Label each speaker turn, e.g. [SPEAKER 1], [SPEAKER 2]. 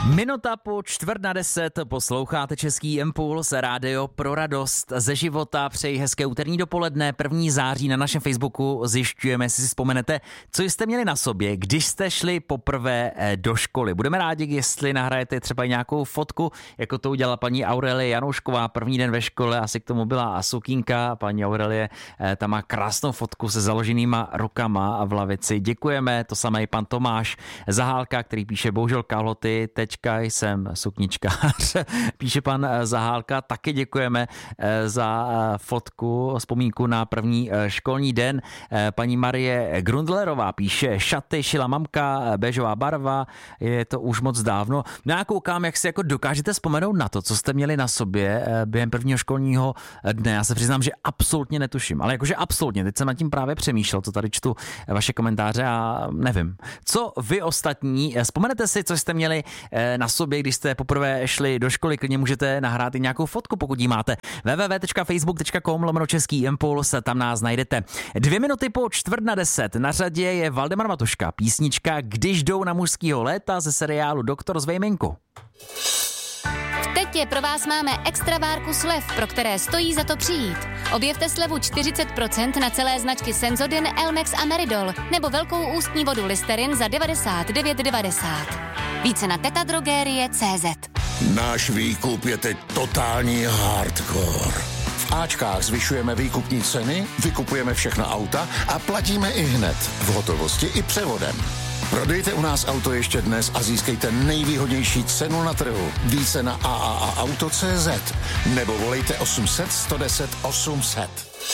[SPEAKER 1] Minuta po 9:45 posloucháte Český impuls, rádio pro radost ze života. Přeji hezké úterní dopoledne, 1. září na našem Facebooku zjišťujeme, jestli si vzpomenete, co jste měli na sobě, když jste šli poprvé do školy. Budeme rádi, jestli nahrajete třeba nějakou fotku, jako to udělala paní Aurelie Janoušková, první den ve škole, asi k tomu byla sukínka. Paní Aurelie tam má krásnou fotku se založenýma rukama v lavici. Děkujeme, to samé i pan Tomáš Zahálka, který píše bohužel kalhoty, teďka jsem sukničkář. Píše pan Zahálka, taky děkujeme za fotku, vzpomínku na první školní den. Paní Marie Grundlerová píše, šaty šila mamka, béžová barva, je to už moc dávno. No já koukám, jak si jako dokážete vzpomenout na to, co jste měli na sobě během prvního školního dne. Já se přiznám, že absolutně netuším, ale jakože absolutně. Teď jsem nad tím právě přemýšlel, to tady čtu vaše komentáře a nevím. Co vy ostatní? Vzpomenete si, co jste měli na sobě, když jste poprvé šli do školy, klidně můžete nahrát i nějakou fotku, pokud ji máte. www.facebook.com/Český impuls, tam nás najdete. 2 minuty po 9:45 na řadě je Valdemar Matuška, písnička Když jdou na mužskýho léta ze seriálu Doktor z Vejmenku.
[SPEAKER 2] Teď pro vás máme extra várku slev, pro které stojí za to přijít. Objevte slevu 40% na celé značky Senzodin, Elmex a Meridol nebo velkou ústní vodu Listerin za 99,90. Více na tetadrogerie.cz.
[SPEAKER 3] Náš výkup je teď totální hardcore. V Ačkách zvyšujeme výkupní ceny, vykupujeme všechna auta a platíme i hned, v hotovosti i převodem. Prodejte u nás auto ještě dnes a získejte nejvýhodnější cenu na trhu. Více na AAAauto.cz nebo volejte 800 110 800.